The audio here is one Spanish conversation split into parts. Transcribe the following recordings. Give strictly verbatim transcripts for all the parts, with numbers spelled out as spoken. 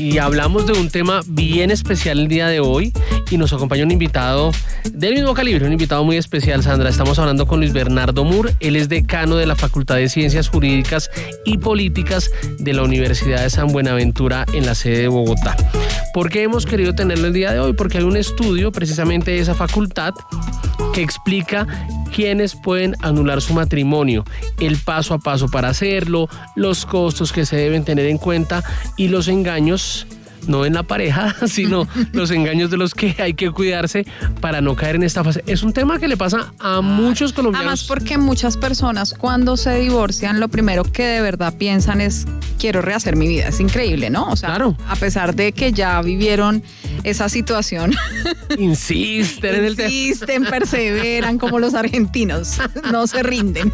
y hablamos de un tema bien especial el día de hoy y nos acompaña un invitado del mismo calibre, un invitado muy especial, Sandra. Estamos hablando con Luis Bernardo Moore, él es decano de la Facultad de Ciencias Jurídicas y Políticas de la Universidad de San Buenaventura en la sede de Bogotá. ¿Por qué hemos querido tenerlo el día de hoy? Porque hay un estudio precisamente de esa facultad que explica quiénes pueden anular su matrimonio, el paso a paso para hacerlo, los costos que se deben tener en cuenta y los engaños, no en la pareja, sino los engaños de los que hay que cuidarse para no caer en esta fase. Es un tema que le pasa a muchos colombianos. Además, porque muchas personas cuando se divorcian, lo primero que de verdad piensan es, quiero rehacer mi vida. Es increíble, ¿no? O sea, claro. A pesar de que ya vivieron esa situación. Insisten en el tema. Insisten, perseveran como los argentinos. No se rinden.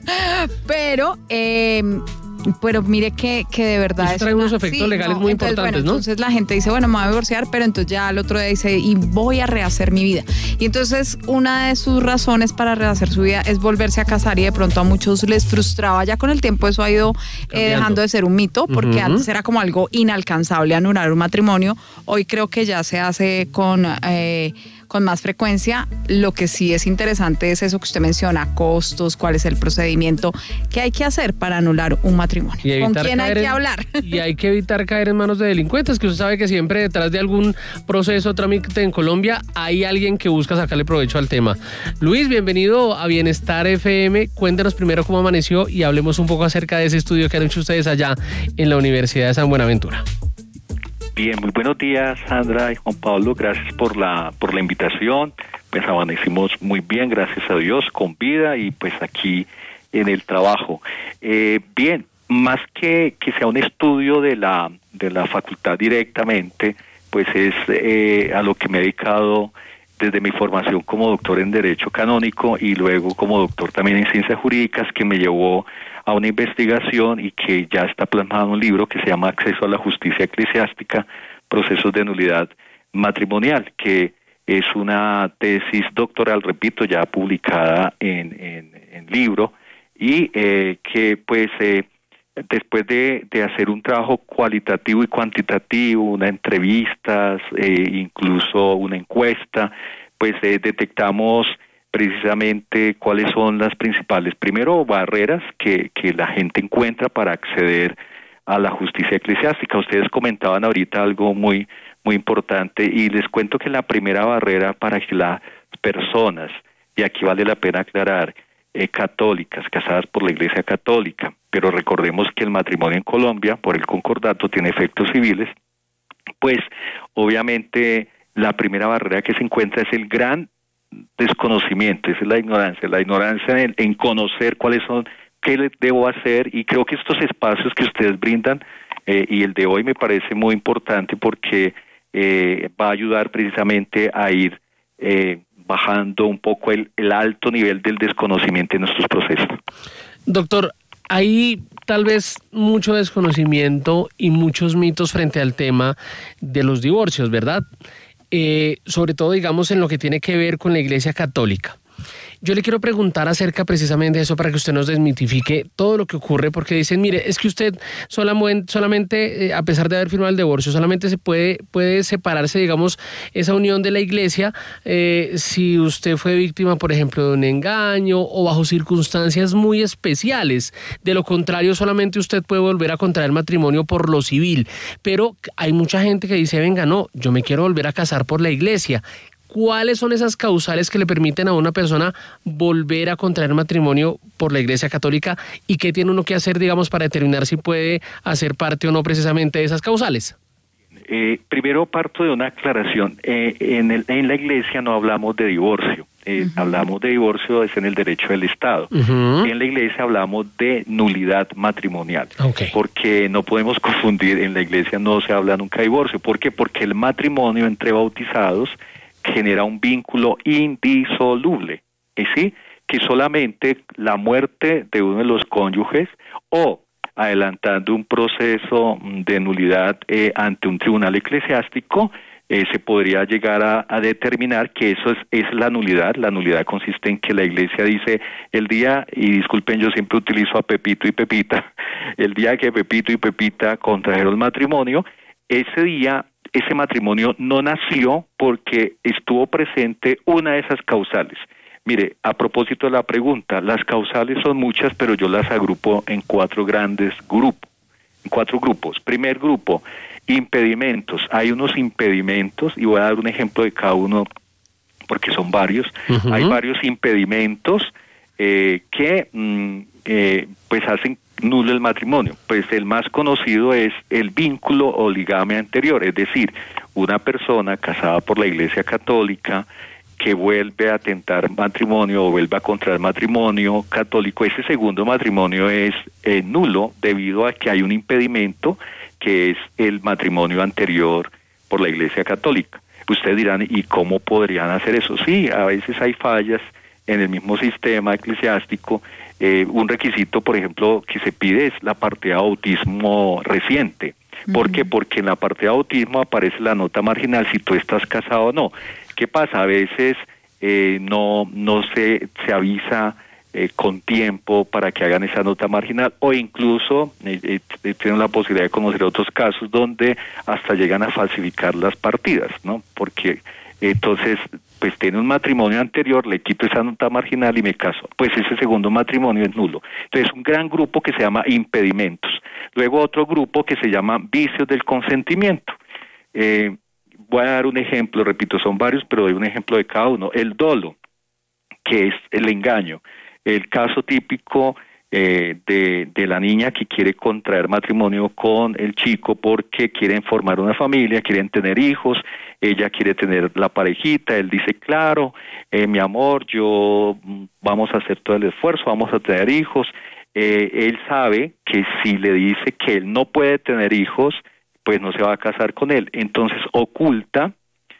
Pero... Eh, Pero mire que, que de verdad... Eso trae es una, unos efectos sí, legales no, muy entonces, importantes, bueno, ¿no? Entonces la gente dice, bueno, me voy a divorciar, pero entonces ya al otro día dice, y voy a rehacer mi vida. Y entonces una de sus razones para rehacer su vida es volverse a casar, y de pronto a muchos les frustraba. Ya con el tiempo eso ha ido eh, dejando de ser un mito, porque uh-huh. antes era como algo inalcanzable anular un matrimonio. Hoy creo que ya se hace con... Eh, con más frecuencia. Lo que sí es interesante es eso que usted menciona, costos, cuál es el procedimiento, qué hay que hacer para anular un matrimonio, con quién hay que en, hablar. Y hay que evitar caer en manos de delincuentes, que usted sabe que siempre detrás de algún proceso, trámite en Colombia, hay alguien que busca sacarle provecho al tema. Luis, bienvenido a Bienestar F M. Cuéntenos primero cómo amaneció y hablemos un poco acerca de ese estudio que han hecho ustedes allá en la Universidad de San Buenaventura. Bien, muy buenos días, Sandra y Juan Pablo, gracias por la por la invitación. Pues amanecimos muy bien, gracias a Dios, con vida y pues aquí en el trabajo. Eh, bien, más que que sea un estudio de la de la facultad directamente, pues es eh, a lo que me he dedicado desde mi formación como doctor en Derecho Canónico y luego como doctor también en Ciencias Jurídicas, que me llevó a una investigación y que ya está plasmado en un libro que se llama Acceso a la Justicia Eclesiástica, Procesos de Nulidad Matrimonial, que es una tesis doctoral, repito, ya publicada en, en, en libro, y eh, que pues eh, después de, de hacer un trabajo cualitativo y cuantitativo, una entrevistas, eh, incluso una encuesta, pues eh, detectamos precisamente cuáles son las principales, primero, barreras que, que la gente encuentra para acceder a la justicia eclesiástica. Ustedes comentaban ahorita algo muy, muy importante y les cuento que la primera barrera para que las personas, y aquí vale la pena aclarar, eh, católicas, casadas por la Iglesia Católica, pero recordemos que el matrimonio en Colombia, por el concordato, tiene efectos civiles, pues obviamente la primera barrera que se encuentra es el gran desconocimiento, esa es la ignorancia, la ignorancia en, en conocer cuáles son, qué debo hacer, y creo que estos espacios que ustedes brindan, eh, y el de hoy me parece muy importante porque eh, va a ayudar precisamente a ir eh, bajando un poco el, el alto nivel del desconocimiento en nuestros procesos. Doctor, hay tal vez mucho desconocimiento y muchos mitos frente al tema de los divorcios, ¿verdad? Eh, sobre todo, digamos, en lo que tiene que ver con la Iglesia Católica. Yo le quiero preguntar acerca precisamente de eso para que usted nos desmitifique todo lo que ocurre, porque dicen, mire, es que usted solamente, a pesar de haber firmado el divorcio, solamente se puede, puede separarse, digamos, esa unión de la Iglesia eh, si usted fue víctima, por ejemplo, de un engaño o bajo circunstancias muy especiales. De lo contrario, solamente usted puede volver a contraer matrimonio por lo civil. Pero hay mucha gente que dice, venga, no, yo me quiero volver a casar por la Iglesia. ¿Cuáles son esas causales que le permiten a una persona volver a contraer matrimonio por la Iglesia Católica y qué tiene uno que hacer, digamos, para determinar si puede hacer parte o no precisamente de esas causales? Eh, primero parto de una aclaración. Eh, en, el, en la Iglesia no hablamos de divorcio. Eh, uh-huh. Hablamos de divorcio es en el derecho del Estado. Uh-huh. En la Iglesia hablamos de nulidad matrimonial. Okay. Porque no podemos confundir, en la Iglesia no se habla nunca de divorcio. ¿Por qué? Porque el matrimonio entre bautizados genera un vínculo indisoluble, ¿y sí? Que solamente la muerte de uno de los cónyuges o adelantando un proceso de nulidad eh, ante un tribunal eclesiástico, eh, se podría llegar a, a determinar que eso es, es la nulidad. La nulidad consiste en que la Iglesia dice el día, y disculpen, yo siempre utilizo a Pepito y Pepita, el día que Pepito y Pepita contrajeron matrimonio, ese día ese matrimonio no nació porque estuvo presente una de esas causales. Mire, a propósito de la pregunta, las causales son muchas, pero yo las agrupo en cuatro grandes grupos, en cuatro grupos. Primer grupo, impedimentos. Hay unos impedimentos, y voy a dar un ejemplo de cada uno, porque son varios. Uh-huh. Hay varios impedimentos eh, que mm, eh, pues hacen nulo el matrimonio. Pues el más conocido es el vínculo o ligamia anterior, es decir, una persona casada por la Iglesia Católica que vuelve a tentar matrimonio o vuelve a contraer matrimonio católico, ese segundo matrimonio es eh, nulo debido a que hay un impedimento que es el matrimonio anterior por la Iglesia Católica. Ustedes dirán, ¿y cómo podrían hacer eso? Sí, a veces hay fallas en el mismo sistema eclesiástico. Eh, un requisito, por ejemplo, que se pide es la parte de bautismo reciente. ¿Por uh-huh. qué? Porque en la parte de bautismo aparece la nota marginal si tú estás casado o no. ¿Qué pasa? A veces eh, no, no se, se avisa eh, con tiempo para que hagan esa nota marginal, o incluso eh, eh, tienen la posibilidad de conocer otros casos donde hasta llegan a falsificar las partidas, ¿no? Porque eh, entonces, pues tiene un matrimonio anterior, le quito esa nota marginal y me caso. Pues ese segundo matrimonio es nulo. Entonces, un gran grupo que se llama impedimentos. Luego otro grupo que se llama vicios del consentimiento. Eh, voy a dar un ejemplo, repito, son varios, pero doy un ejemplo de cada uno. El dolo, que es el engaño. El caso típico eh, de, de la niña que quiere contraer matrimonio con el chico porque quieren formar una familia, quieren tener hijos, ella quiere tener la parejita, él dice, claro, eh, mi amor, yo vamos a hacer todo el esfuerzo, vamos a tener hijos. Eh, él sabe que si le dice que él no puede tener hijos, pues no se va a casar con él. Entonces oculta,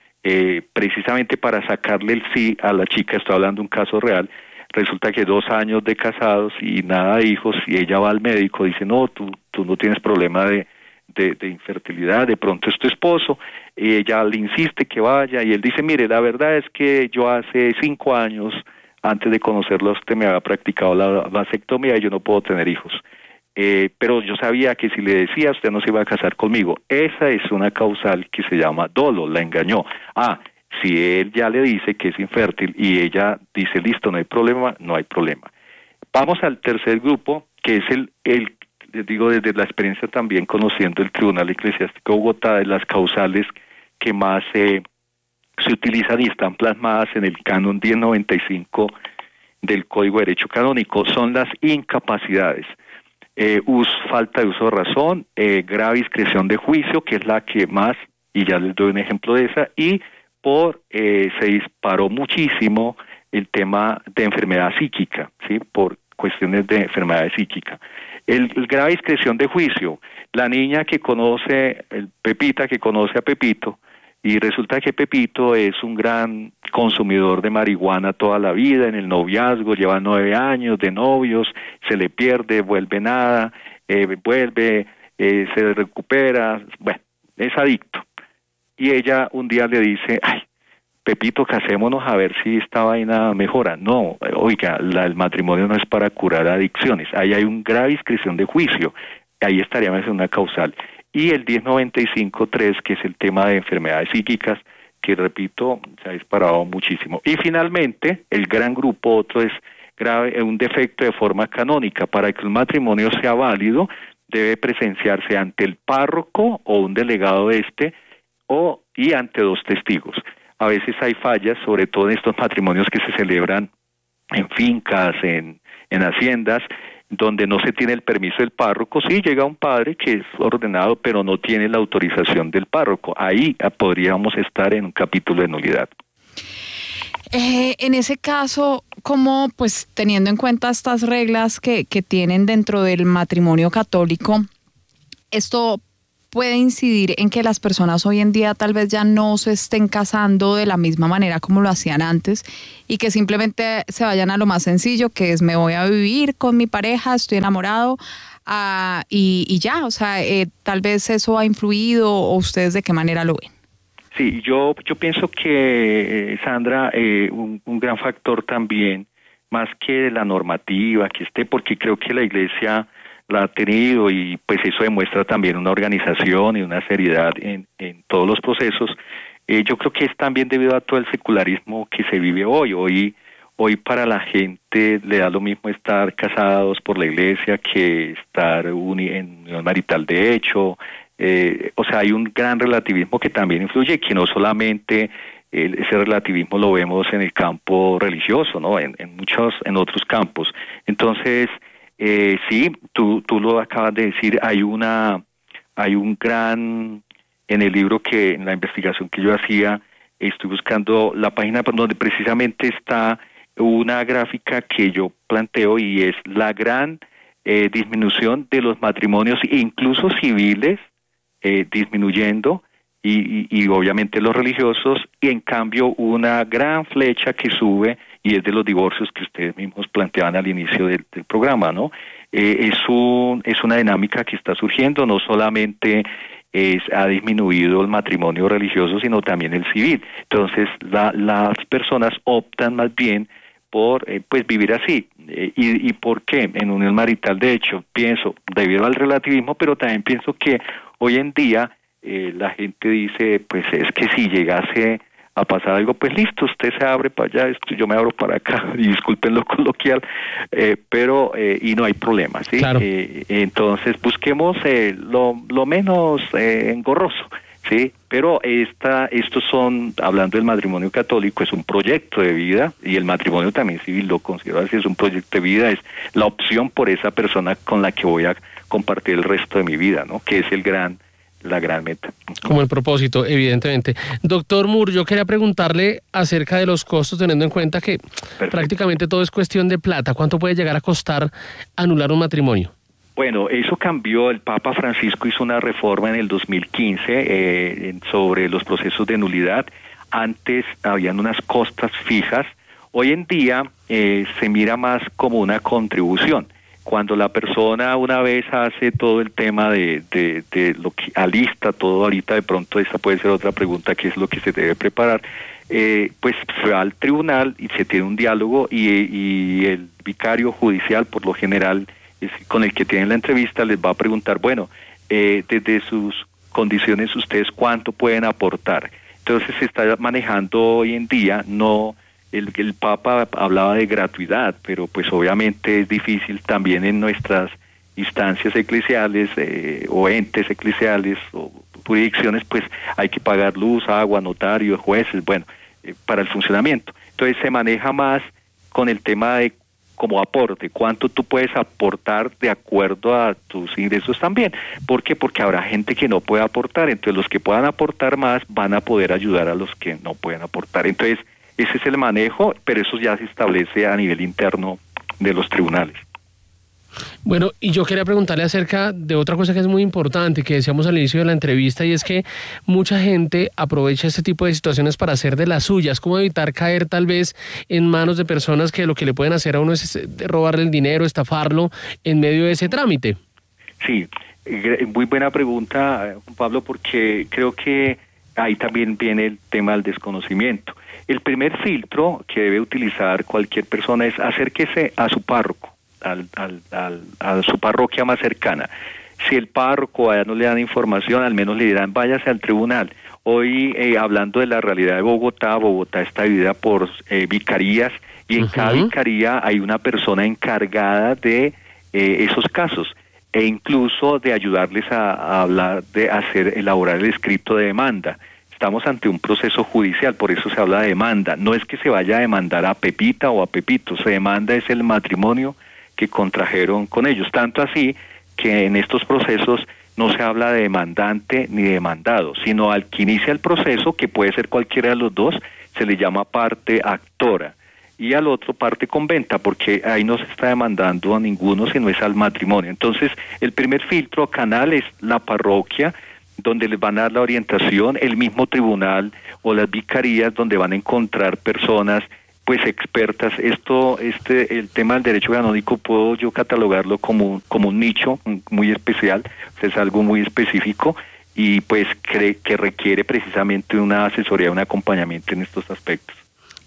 eh, precisamente para sacarle el sí a la chica, estoy hablando de un caso real. Resulta que dos años de casados y nada de hijos, y ella va al médico, dice, no, tú, tú no tienes problema de, de, de infertilidad, de pronto es tu esposo, y ella le insiste que vaya, y él dice, mire, la verdad es que yo hace cinco años, antes de conocerlo, usted me había practicado la vasectomía y yo no puedo tener hijos. Eh, pero yo sabía que si le decía, usted no se iba a casar conmigo. Esa es una causal que se llama dolo, la engañó. Ah, si él ya le dice que es infértil y ella dice, listo, no hay problema, no hay problema. Vamos al tercer grupo, que es el, el les digo desde la experiencia también conociendo el Tribunal Eclesiástico de Bogotá, de las causales que más eh, se utilizan y están plasmadas en el canon diez noventa y cinco del Código de Derecho Canónico, son las incapacidades. Eh, us, falta de uso de razón, eh, grave discreción de juicio, que es la que más, y ya les doy un ejemplo de esa, y por eh, se disparó muchísimo el tema de enfermedad psíquica, ¿sí? Por cuestiones de enfermedad psíquica. El, el grave discreción de juicio, la niña que conoce, el Pepita que conoce a Pepito, y resulta que Pepito es un gran consumidor de marihuana toda la vida, en el noviazgo, lleva nueve años de novios, se le pierde, vuelve nada, eh, vuelve, eh, se recupera, bueno, es adicto. Y ella un día le dice, ay, Pepito, casémonos a ver si esta vaina mejora. No, oiga, la, el matrimonio no es para curar adicciones, ahí hay una grave discreción de juicio, ahí estaríamos en una causal. Y el diez noventa y cinco punto tres, que es el tema de enfermedades psíquicas, que repito, se ha disparado muchísimo. Y finalmente, el gran grupo, otro es grave, un defecto de forma canónica. Para que un matrimonio sea válido, debe presenciarse ante el párroco o un delegado de este, o y ante dos testigos. A veces hay fallas, sobre todo en estos matrimonios que se celebran en fincas, en, en haciendas, donde no se tiene el permiso del párroco. Sí, llega un padre que es ordenado, pero no tiene la autorización del párroco. Ahí podríamos estar en un capítulo de nulidad. Eh, en ese caso, ¿cómo, pues teniendo en cuenta estas reglas que, que tienen dentro del matrimonio católico, esto puede incidir en que las personas hoy en día tal vez ya no se estén casando de la misma manera como lo hacían antes y que simplemente se vayan a lo más sencillo, que es me voy a vivir con mi pareja, estoy enamorado uh, y, y ya? O sea, eh, tal vez eso ha influido, o ustedes de qué manera lo ven. Sí, yo, yo pienso que, eh, Sandra, eh, un, un gran factor también, más que la normativa que esté, porque creo que la Iglesia la ha tenido, y pues eso demuestra también una organización y una seriedad en, en todos los procesos. Eh, yo creo que es también debido a todo el secularismo que se vive hoy. Hoy, hoy para la gente le da lo mismo estar casados por la iglesia que estar uni- en unión marital de hecho. Eh, o sea, hay un gran relativismo que también influye, que no solamente el, ese relativismo lo vemos en el campo religioso, ¿no? En, en muchos, en otros campos. Entonces, Eh, sí, tú, tú lo acabas de decir, hay una, hay un gran, en el libro que, en la investigación que yo hacía, estoy buscando la página donde precisamente está una gráfica que yo planteo, y es la gran eh, disminución de los matrimonios, incluso civiles, eh, disminuyendo, y, y, y obviamente los religiosos, y en cambio una gran flecha que sube, y es de los divorcios que ustedes mismos planteaban al inicio del, del programa, ¿no? Eh, es, un, es una dinámica que está surgiendo, no solamente es, ha disminuido el matrimonio religioso, sino también el civil. Entonces, la, las personas optan más bien por eh, pues vivir así. Eh, y, ¿Y por qué? En unión marital, de hecho, pienso, debido al relativismo, pero también pienso que hoy en día eh, la gente dice, pues es que si llegase a pasar algo, pues listo, usted se abre para allá, esto, yo me abro para acá, y disculpen lo coloquial, eh, pero, eh, y no hay problema, ¿sí? Claro. Eh, entonces, busquemos eh, lo, lo menos eh, engorroso, ¿sí? Pero esta, estos son, hablando del matrimonio católico, es un proyecto de vida, y el matrimonio también civil lo considero así, es un proyecto de vida, es la opción por esa persona con la que voy a compartir el resto de mi vida, ¿no? Que es el gran la gran meta. Como el propósito, evidentemente. Doctor Moore, yo quería preguntarle acerca de los costos, teniendo en cuenta que Perfecto. prácticamente todo es cuestión de plata. ¿Cuánto puede llegar a costar anular un matrimonio? Bueno, eso cambió. El Papa Francisco hizo una reforma en el dos mil quince eh, sobre los procesos de nulidad. Antes habían unas costas fijas. Hoy en día eh, se mira más como una contribución. Cuando la persona una vez hace todo el tema de, de, de lo que alista todo, ahorita de pronto esta puede ser otra pregunta, que es lo que se debe preparar, eh, pues se va al tribunal y se tiene un diálogo, y, y el vicario judicial, por lo general, es con el que tienen la entrevista, les va a preguntar, bueno, eh, desde sus condiciones ustedes cuánto pueden aportar. Entonces se está manejando hoy en día, no... El, el Papa hablaba de gratuidad, pero pues obviamente es difícil también en nuestras instancias eclesiales eh, o entes eclesiales o jurisdicciones, pues hay que pagar luz, agua, notarios, jueces, bueno, eh, para el funcionamiento. Entonces se maneja más con el tema de como aporte, cuánto tú puedes aportar de acuerdo a tus ingresos también. ¿Por qué? Porque habrá gente que no puede aportar, entonces los que puedan aportar más van a poder ayudar a los que no pueden aportar. Entonces, ese es el manejo, pero eso ya se establece a nivel interno de los tribunales. Bueno, y yo quería preguntarle acerca de otra cosa que es muy importante, que decíamos al inicio de la entrevista, y es que mucha gente aprovecha este tipo de situaciones para hacer de las suyas. ¿Cómo evitar caer tal vez en manos de personas que lo que le pueden hacer a uno es robarle el dinero, estafarlo en medio de ese trámite? Sí, muy buena pregunta, Juan Pablo, porque creo que ahí también viene el tema del desconocimiento. El primer filtro que debe utilizar cualquier persona es acérquese a su párroco, al, al, al, a su parroquia más cercana. Si el párroco allá no le dan información, al menos le dirán váyase al tribunal. Hoy, eh, hablando de la realidad de Bogotá, Bogotá está dividida por eh, vicarías, y en uh-huh. cada vicaría hay una persona encargada de eh, esos casos, e incluso de ayudarles a, a hablar, de hacer, elaborar el escrito de demanda. Estamos ante un proceso judicial, por eso se habla de demanda. No es que se vaya a demandar a Pepita o a Pepito, se demanda es el matrimonio que contrajeron con ellos. Tanto así que en estos procesos no se habla de demandante ni demandado, sino al que inicia el proceso, que puede ser cualquiera de los dos, se le llama parte actora, y al otro parte conventa, porque ahí no se está demandando a ninguno, sino es al matrimonio. Entonces, el primer filtro canal es la parroquia, donde les van a dar la orientación, el mismo tribunal o las vicarías, donde van a encontrar personas pues expertas. Esto, este, el tema del derecho canónico puedo yo catalogarlo como, como un nicho muy especial, o sea, es algo muy específico, y pues cree que requiere precisamente una asesoría, un acompañamiento en estos aspectos.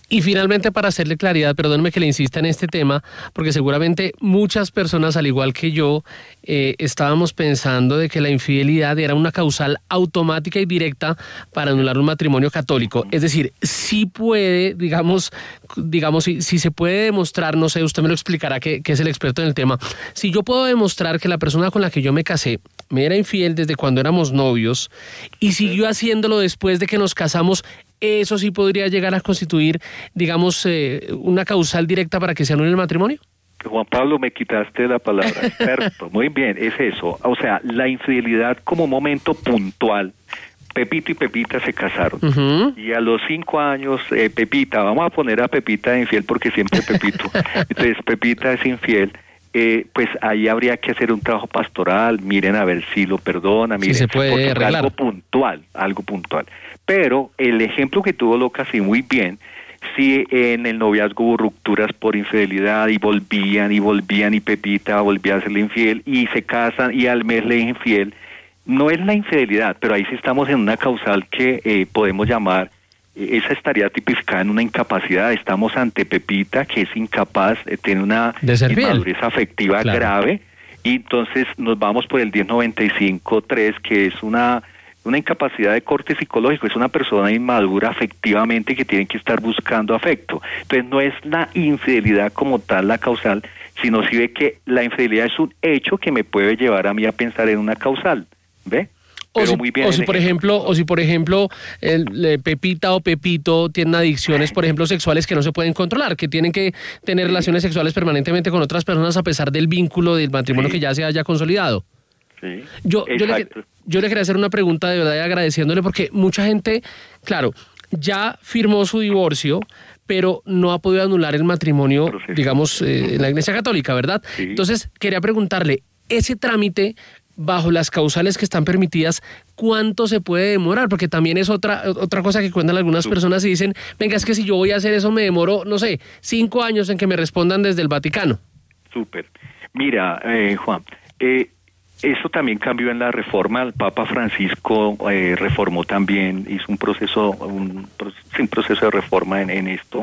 Y finalmente, para hacerle claridad, perdóneme que le insista en este tema, porque seguramente muchas personas, al igual que yo, eh, estábamos pensando de que la infidelidad era una causal automática y directa para anular un matrimonio católico. Es decir, sí puede, digamos, digamos si, si se puede demostrar, no sé, usted me lo explicará, que, que es el experto en el tema, si yo puedo demostrar que la persona con la que yo me casé me era infiel desde cuando éramos novios y siguió haciéndolo después de que nos casamos, ¿eso sí podría llegar a constituir, digamos, eh, una causal directa para que se anule el matrimonio? Juan Pablo, me quitaste la palabra, experto. Muy bien, es eso. O sea, la infidelidad como momento puntual. Pepito y Pepita se casaron. Uh-huh. Y a los cinco años, eh, Pepita, vamos a poner a Pepita de infiel porque siempre Pepito. Entonces, Pepita es infiel. Eh, pues ahí habría que hacer un trabajo pastoral, miren a ver si lo perdona, miren, sí se puede arreglar. Algo puntual, algo puntual. Pero el ejemplo que tuvo Loca, sí, muy bien, si en el noviazgo hubo rupturas por infidelidad y volvían y volvían y Pepita volvía a serle infiel y se casan y al mes le es infiel, no es la infidelidad, pero ahí sí estamos en una causal que eh, podemos llamar, esa estaría tipificada en una incapacidad. Estamos ante Pepita, que es incapaz, eh, tiene una inmadurez afectiva claro. grave, y entonces nos vamos por el diez noventa y cinco tres, que es una, una incapacidad de corte psicológico, es una persona inmadura afectivamente que tiene que estar buscando afecto. Entonces no es la infidelidad como tal la causal, sino si ve que la infidelidad es un hecho que me puede llevar a mí a pensar en una causal, ¿ve? O si, muy bien o si por ejemplo, o si por ejemplo el, el Pepita o Pepito tienen adicciones, por ejemplo, sexuales que no se pueden controlar, que tienen que tener sí. relaciones sexuales permanentemente con otras personas a pesar del vínculo del matrimonio sí. que ya se haya consolidado. Sí. Yo, yo, le, yo le quería hacer una pregunta de verdad y agradeciéndole porque mucha gente, claro, ya firmó su divorcio, pero no ha podido anular el matrimonio, Proceso. digamos, eh, en la Iglesia Católica, ¿verdad? Sí. Entonces, quería preguntarle, ese trámite bajo las causales que están permitidas, ¿cuánto se puede demorar? Porque también es otra otra cosa que cuentan algunas personas y dicen, venga, es que si yo voy a hacer eso me demoro, no sé, cinco años en que me respondan desde el Vaticano. Súper. Mira, eh, Juan, eh, eso también cambió en la reforma. El Papa Francisco eh, reformó también, hizo un proceso, un, un proceso de reforma en, en esto.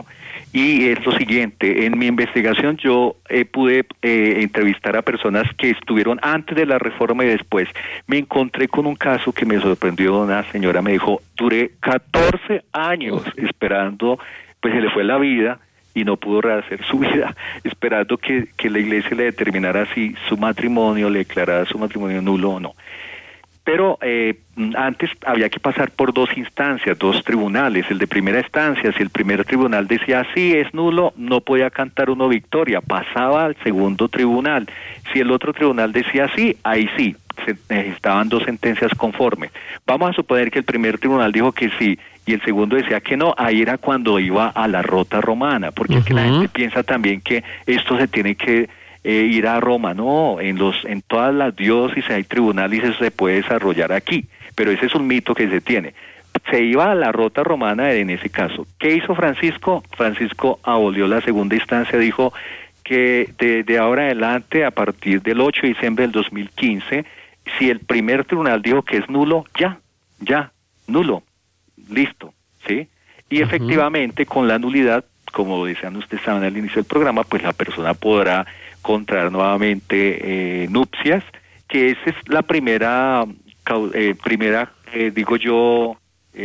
Y es lo siguiente, en mi investigación yo eh, pude eh, entrevistar a personas que estuvieron antes de la reforma y después. Me encontré con un caso que me sorprendió. Una señora me dijo, duré catorce años esperando, pues se le fue la vida y no pudo rehacer su vida, esperando que, que la iglesia le determinara si su matrimonio, le declarara su matrimonio nulo o no. Pero eh, antes había que pasar por dos instancias, dos tribunales. El de primera instancia, si el primer tribunal decía sí, es nulo, no podía cantar uno victoria, pasaba al segundo tribunal. Si el otro tribunal decía sí, ahí sí, se necesitaban dos sentencias conformes. Vamos a suponer que el primer tribunal dijo que sí y el segundo decía que no, ahí era cuando iba a la rota romana, porque uh-huh. es que la gente piensa también que esto se tiene que Eh, ir a Roma. No, en los en todas las diócesis hay tribunales y eso se puede desarrollar aquí, pero ese es un mito que se tiene. Se iba a la rota romana en ese caso. ¿Qué hizo Francisco? Francisco abolió la segunda instancia, dijo que de, de ahora en adelante, a partir del ocho de diciembre del dos mil quince, si el primer tribunal dijo que es nulo, ya, ya, nulo, listo, ¿sí? Y uh-huh. efectivamente, con la nulidad, como decían ustedes al inicio del programa, pues la persona podrá contraer nuevamente eh, nupcias, que esa es la primera, eh, primera eh, digo yo,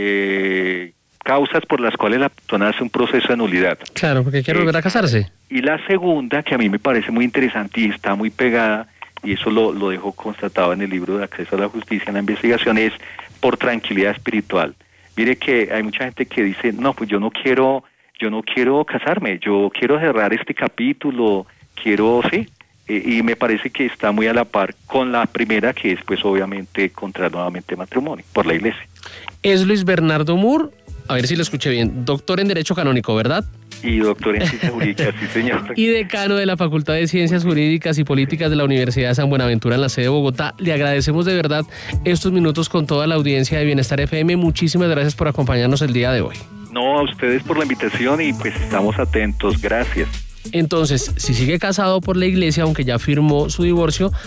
eh, causas por las cuales la persona hace un proceso de nulidad. Claro, porque quiere eh, volver a casarse. Y la segunda, que a mí me parece muy interesante y está muy pegada, y eso lo, lo dejo constatado en el libro de Acceso a la Justicia en la investigación, es por tranquilidad espiritual. Mire que hay mucha gente que dice, no, pues yo no quiero, yo no quiero casarme, yo quiero cerrar este capítulo, quiero, sí, eh, y me parece que está muy a la par con la primera, que es pues obviamente contraer nuevamente matrimonio por la iglesia. Es Luis Bernardo Moore, a ver si lo escuché bien, doctor en Derecho Canónico, ¿verdad? Y doctor en Ciencias Jurídicas, sí señor. Y decano de la Facultad de Ciencias Jurídicas y Políticas de la Universidad de San Buenaventura en la sede de Bogotá. Le agradecemos de verdad estos minutos con toda la audiencia de Bienestar F M. Muchísimas gracias por acompañarnos el día de hoy. No, a ustedes por la invitación y pues estamos atentos. Gracias. Entonces, si sigue casado por la iglesia, aunque ya firmó su divorcio,